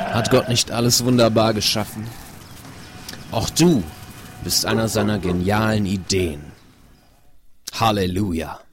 Hat Gott nicht alles wunderbar geschaffen? Auch du bist einer seiner genialen Ideen. Halleluja.